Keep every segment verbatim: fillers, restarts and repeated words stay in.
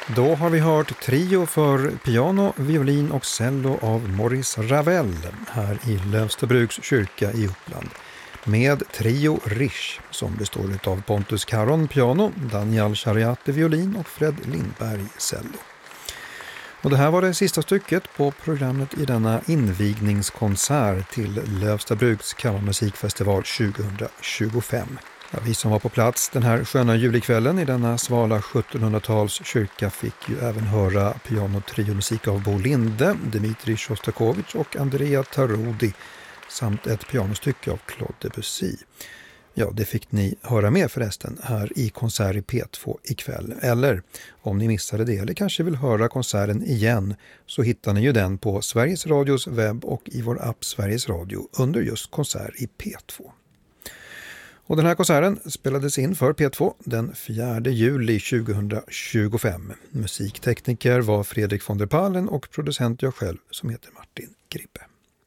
Då har vi hört trio för piano, violin och cello av Maurice Ravel här i Lövstabruks kyrka i Uppland. Med trio Rish som består av Pontus Caron piano, Daniel Chariati violin och Fred Lindberg cello. Och det här var det sista stycket på programmet i denna invigningskonsert till Lövstabruks kammarmusikfestival tjugohundratjugofem. Ja, vi som var på plats den här sköna julikvällen i denna svala sjuttonhundratals kyrka fick ju även höra pianotriomusik av Bo Linde, Dmitri Shostakovich och Andrea Tarodi samt ett pianostycke av Claude Debussy. Ja, det fick ni höra med förresten här i konsert i P två ikväll. Eller om ni missade det eller kanske vill höra konserten igen så hittar ni ju den på Sveriges Radios webb och i vår app Sveriges Radio under just konsert i P två. Och den här konserten spelades in för P två den fjärde juli tjugohundratjugofem. Musiktekniker var Fredrik von der Pallen och producent jag själv som heter Martin Gribbe.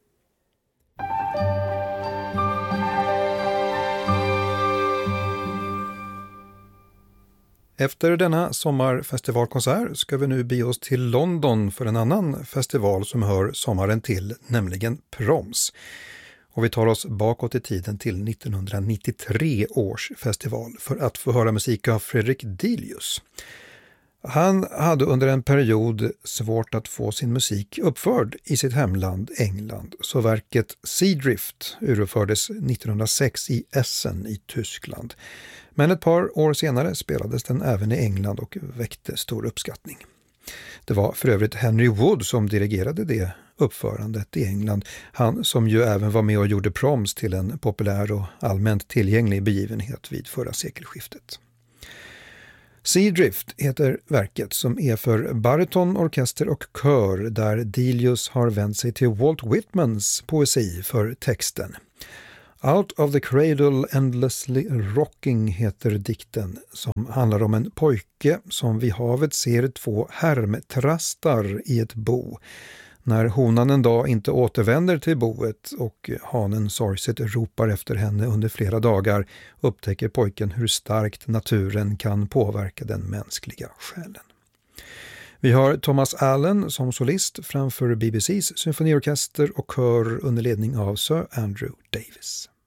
Efter denna sommarfestivalkonsert ska vi nu be oss till London för en annan festival som hör sommaren till, nämligen Proms. Och vi tar oss bakåt i tiden till nittonhundranittiotre års festival för att få höra musik av Fredrik Delius. Han hade under en period svårt att få sin musik uppförd i sitt hemland England, så verket Seadrift urfördes nittonhundrasex i Essen i Tyskland. Men ett par år senare spelades den även i England och väckte stor uppskattning. Det var för övrigt Henry Wood som dirigerade det uppförandet i England, han som ju även var med och gjorde Proms till en populär och allmänt tillgänglig begivenhet vid förra sekelskiftet. Seadrift heter verket som är för bariton, orkester och kör där Delius har vänt sig till Walt Whitmans poesi för texten. Out of the Cradle Endlessly Rocking heter dikten som handlar om en pojke som vid havet ser två härmtrastar i ett bo. När honan en dag inte återvänder till boet och hanen sorgset ropar efter henne under flera dagar upptäcker pojken hur starkt naturen kan påverka den mänskliga själen. Vi har Thomas Allen som solist framför B B C:s symfoniorkester och kör under ledning av Sir Andrew Davis.